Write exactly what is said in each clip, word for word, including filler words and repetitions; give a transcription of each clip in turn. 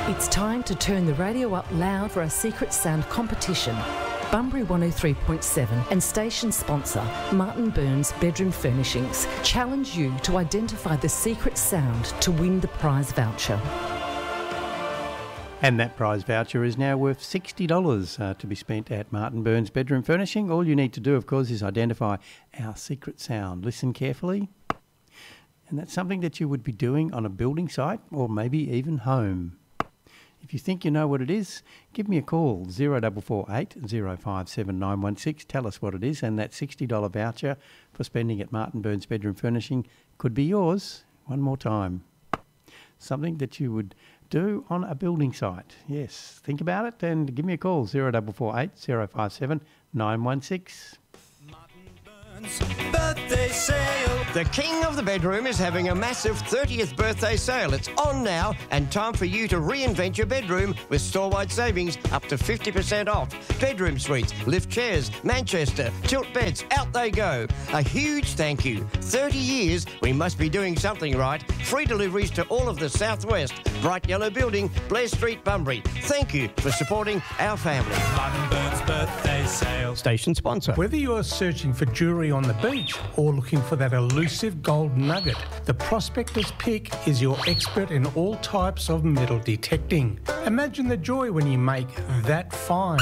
It's time to turn the radio up loud for our Secret Sound competition. Bunbury one oh three point seven and station sponsor Martin Burns Bedroom Furnishings challenge you to identify the secret sound to win the prize voucher. And that prize voucher is now worth sixty dollars uh, to be spent at Martin Burns Bedroom Furnishing. All you need to do, of course, is identify our secret sound. Listen carefully. And that's something that you would be doing on a building site or maybe even home. If you think you know what it is, give me a call, zero four four eight, zero five seven nine one six. Tell us what it is, and that sixty dollars voucher for spending at Martin Burns Bedroom Furnishing could be yours. One more time. Something that you would do on a building site. Yes, think about it and give me a call, zero four four eight, zero five seven nine one six. Birthday sale. The king of the bedroom is having a massive thirtieth birthday sale. It's on now and time for you to reinvent your bedroom with store-wide savings up to fifty percent off. Bedroom suites, lift chairs, Manchester, tilt beds, out they go. A huge thank you. thirty years, we must be doing something right. Free deliveries to all of the southwest. Bright yellow building, Blair Street, Bunbury. Thank you for supporting our family. Martin Burns birthday sale. Station sponsor. Whether you are searching for jewellery on the beach or looking for that elusive gold nugget, the Prospector's Pick is your expert in all types of metal detecting. Imagine the joy when you make that find.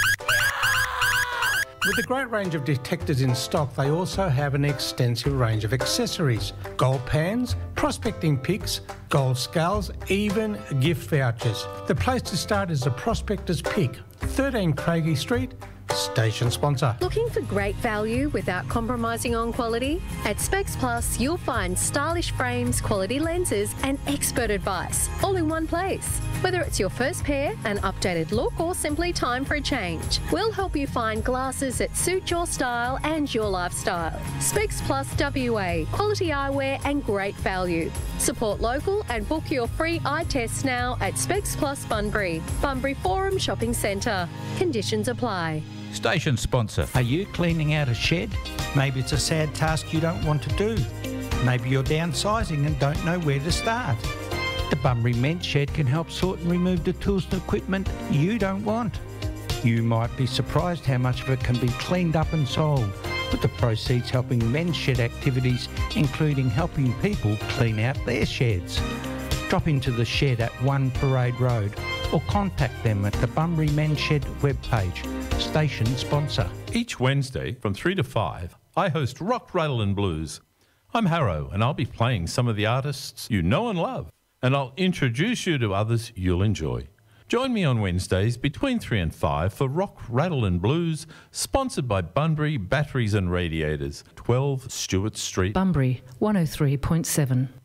With a great range of detectors in stock, they also have an extensive range of accessories. Gold pans, prospecting picks, gold scales, even gift vouchers. The place to start is the Prospector's Pick, thirteen Craigie Street, station sponsor. Looking for great value without compromising on quality? At Specs Plus, you'll find stylish frames, quality lenses and expert advice all in one place. Whether it's your first pair, an updated look or simply time for a change, we'll help you find glasses that suit your style and your lifestyle. Specs Plus W A, quality eyewear and great value. Support local and book your free eye tests now at Specs Plus Bunbury, Bunbury Forum Shopping Centre. Conditions apply. Station sponsor. Are you cleaning out a shed? Maybe it's a sad task you don't want to do. Maybe you're downsizing and don't know where to start. The Bunbury Men's Shed can help sort and remove the tools and equipment you don't want. You might be surprised how much of it can be cleaned up and sold, with the proceeds helping men's shed activities, including helping people clean out their sheds. Drop into the shed at One Parade Road or contact them at the Bunbury Men's Shed webpage. Station sponsor. Each Wednesday from three to five, I host Rock, Rattle and Blues. I'm Harrow and I'll be playing some of the artists you know and love, and I'll introduce you to others you'll enjoy. Join me on Wednesdays between three and five for Rock, Rattle and Blues, sponsored by Bunbury Batteries and Radiators, twelve Stewart Street. Bunbury one oh three point seven.